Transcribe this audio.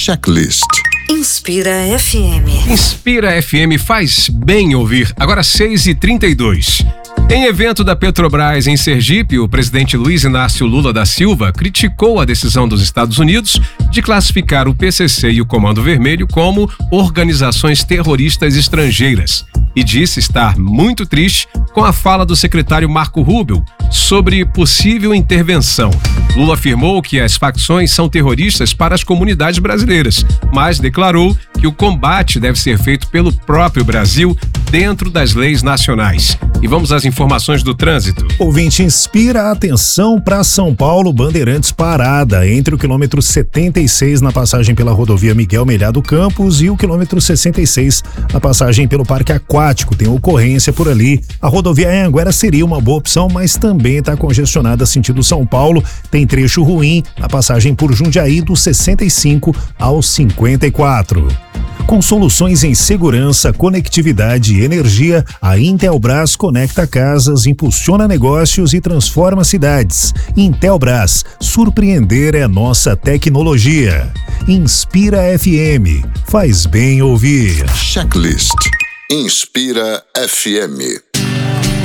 Checklist. Inspira FM. Inspira FM faz bem ouvir. Agora 6h32. Em evento da Petrobras em Sergipe, o presidente Luiz Inácio Lula da Silva criticou a decisão dos Estados Unidos de classificar o PCC e o Comando Vermelho como organizações terroristas estrangeiras e disse estar muito triste com a fala do secretário Marco Rubio sobre possível intervenção. Lula afirmou que as facções são terroristas para as comunidades brasileiras, mas declarou que o combate deve ser feito pelo próprio Brasil dentro das leis nacionais. E vamos às informações do trânsito. Ouvinte, inspira atenção para São Paulo, Bandeirantes parada entre o quilômetro 76 na passagem pela rodovia Miguel Melhado Campos e o quilômetro 66 na passagem pelo Parque Aquático. Tem ocorrência por ali. A rodovia Anhanguera seria uma boa opção, mas também está congestionada sentido São Paulo. Tem trecho ruim na passagem por Jundiaí do 65 ao 54. Com soluções em segurança, conectividade e energia, a Intelbras conecta casas, impulsiona negócios e transforma cidades. Intelbras, surpreender é nossa tecnologia. Inspira FM, faz bem ouvir. Checklist. Inspira FM.